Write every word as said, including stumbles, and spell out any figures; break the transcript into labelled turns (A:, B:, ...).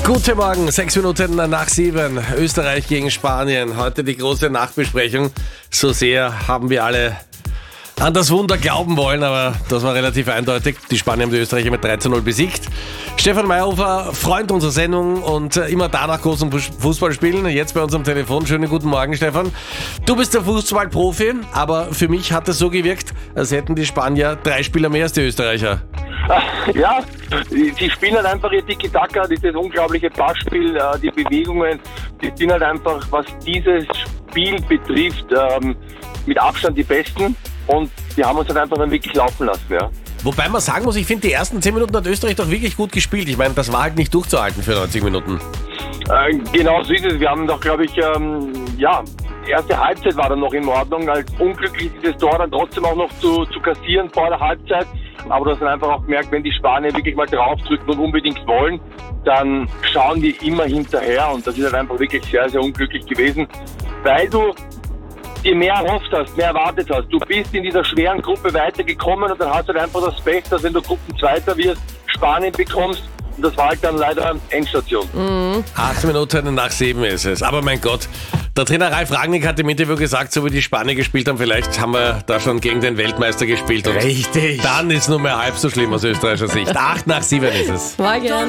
A: Guten Morgen, sechs Minuten nach sieben. Österreich gegen Spanien. Heute die große Nachbesprechung. So sehr haben wir alle an das Wunder glauben wollen, aber das war relativ eindeutig. Die Spanier haben die Österreicher mit drei zu null besiegt. Stefan Meyerhofer, Freund unserer Sendung und immer danach großen Fußball spielen. Jetzt bei uns am Telefon. Schönen guten Morgen, Stefan. Du bist der Fußballprofi, aber für mich hat es so gewirkt, als hätten die Spanier drei Spieler mehr als die Österreicher.
B: Ja, sie spielen halt einfach ihr Tiki-Taka, dieses unglaubliche Passspiel, die Bewegungen, die sind halt einfach, was dieses Spiel betrifft, mit Abstand die besten und die haben uns halt einfach dann wirklich laufen lassen, ja.
A: Wobei man sagen muss, ich finde, die ersten zehn Minuten hat Österreich doch wirklich gut gespielt. Ich meine, das war halt nicht durchzuhalten für neunzig Minuten.
B: Äh, genau so ist es. Wir haben doch, glaube ich, ähm, ja, erste Halbzeit war dann noch in Ordnung. Als unglücklich dieses Tor dann trotzdem auch noch zu, zu kassieren vor der Halbzeit. Aber du hast dann einfach auch gemerkt, wenn die Spanier wirklich mal draufdrücken und unbedingt wollen, dann schauen die immer hinterher. Und das ist halt einfach wirklich sehr, sehr unglücklich gewesen, weil du dir mehr erhofft hast, mehr erwartet hast. Du bist in dieser schweren Gruppe weitergekommen und dann hast du halt einfach das Pech, dass wenn du Gruppenzweiter wirst, Spanien bekommst. Und das war halt dann leider Endstation.
A: Mhm. Acht Minuten nach sieben ist es. Aber mein Gott, der Trainer Ralf Rangnick hat im Interview gesagt, so wie die Spanier gespielt haben, vielleicht haben wir da schon gegen den Weltmeister gespielt. Und
C: richtig.
A: Dann ist nur mehr halb so schlimm aus österreichischer Sicht. Acht nach sieben ist es.
D: Morgen.